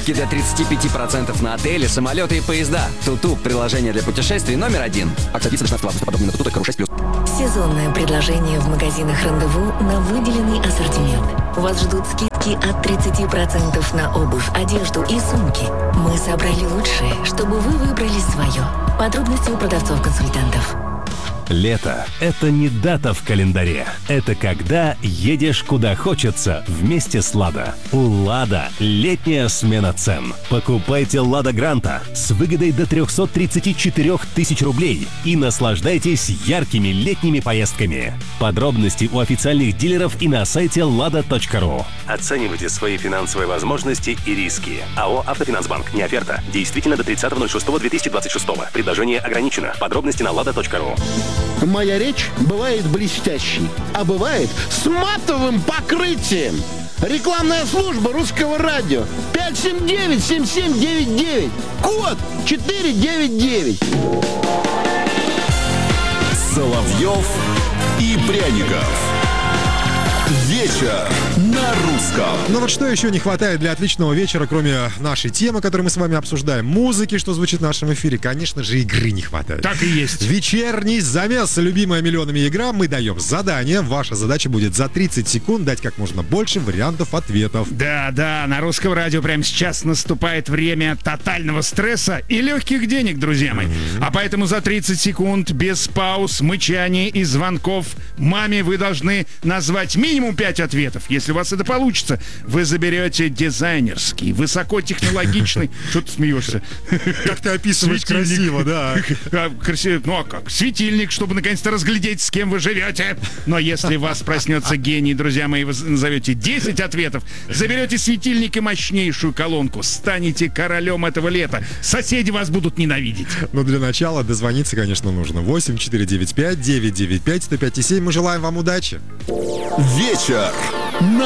Скидки до 35% на отели, самолеты и поезда. Туту – приложение для путешествий номер 1. Акция длится до 16 августа. Подробнее на tutu.ru 6+. Сезонное предложение в магазинах «Рандеву» на выделенный ассортимент. Вас ждут скидки от 30% на обувь, одежду и сумки. Мы собрали лучшее, чтобы вы выбрали свое. Подробности у продавцов-консультантов. Лето – это не дата в календаре. Это когда едешь куда хочется вместе с «Лада». У «Лада» летняя смена цен. Покупайте «Лада Гранта» с выгодой до 334 тысяч рублей и наслаждайтесь яркими летними поездками. Подробности у официальных дилеров и на сайте lada.ru. Оценивайте свои финансовые возможности и риски. АО «Автофинансбанк». Не оферта. Действительно до 30.06.2026. Предложение ограничено. Подробности на lada.ru. Моя речь бывает блестящей, а бывает с матовым покрытием. Рекламная служба русского радио 579-7799. Код 499. Соловьев и Пряников. Вечер на русском. Ну вот что еще не хватает для отличного вечера, кроме нашей темы, которую мы с вами обсуждаем, музыки, что звучит в нашем эфире, конечно же, игры не хватает. Так и есть. Вечерний замес, любимая миллионами игра. Мы даем задание. Ваша задача будет за 30 секунд дать как можно больше вариантов ответов. Да, на русском радио прямо сейчас наступает время тотального стресса и легких денег, друзья мои. А поэтому за 30 секунд, без пауз, мычаний и звонков, маме вы должны назвать минимум 5 ответов. Если у вас это получится, вы заберете дизайнерский, высокотехнологичный... Что ты смеешься? Как ты описываешь красиво, да. Красиво. Ну а как? Светильник, чтобы наконец-то разглядеть, с кем вы живете. Но если у вас проснется гений, друзья мои, вы назовете 10 ответов, заберете светильник и мощнейшую колонку, станете королем этого лета. Соседи вас будут ненавидеть. Но для начала дозвониться, конечно, нужно. 8-495-995-105-7. Мы желаем вам удачи. Вечер на